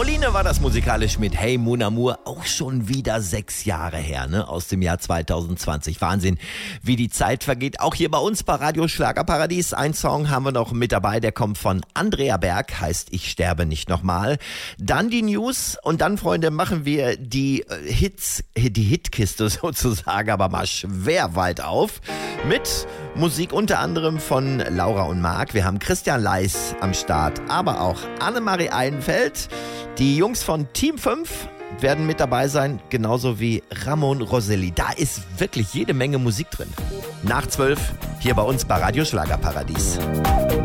Pauline war das musikalisch mit Hey Mon Amour, auch schon wieder 6 Jahre her, ne? Aus dem Jahr 2020. Wahnsinn, wie die Zeit vergeht. Auch hier bei uns bei Radio Schlagerparadies. Ein Song haben wir noch mit dabei, der kommt von Andrea Berg, heißt Ich sterbe nicht nochmal. Dann die News und dann, Freunde, machen wir die Hitkiste sozusagen, aber mal schwer weit auf. Mit Musik unter anderem von Laura und Marc. Wir haben Christian Leis am Start, aber auch Annemarie Einfeld. Die Jungs von Team 5 werden mit dabei sein, genauso wie Ramon Roselli. Da ist wirklich jede Menge Musik drin. Nach 12 hier bei uns bei Radio Schlagerparadies.